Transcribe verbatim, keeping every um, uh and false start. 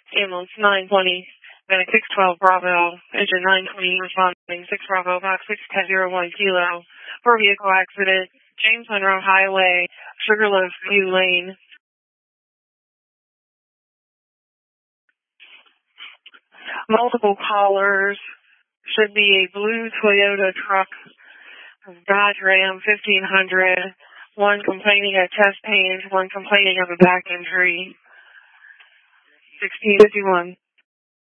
Ambulance nine twenty, Medic six twelve Bravo, engine nine twenty responding six Bravo, box six ten zero one Kilo, for vehicle accident, James Monroe Highway, Sugarloaf View Lane. Multiple callers, should be a blue Toyota truck, Dodge Ram fifteen hundred, one complaining of chest pains, one complaining of a back injury. sixteen fifty-one.